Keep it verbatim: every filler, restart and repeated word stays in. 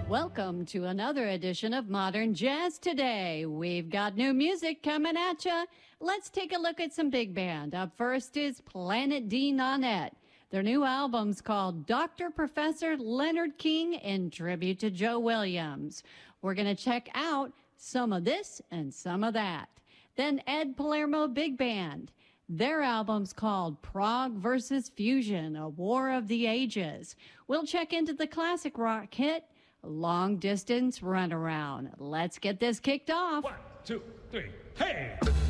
Welcome to another edition of Modern Jazz Today. We've got new music coming at you. Let's take a look at some big band. Up first is Planet D Nonette. Their new album's called Doctor Professor Leonard King in tribute to Joe Williams. We're going to check out some of this and some of that. Then Ed Palermo Big Band. Their album's called Prog versus Fusion, a War of the Ages. We'll check into the classic rock hit, Long Distance Runaround. Let's get this kicked off. One, two, three, hey!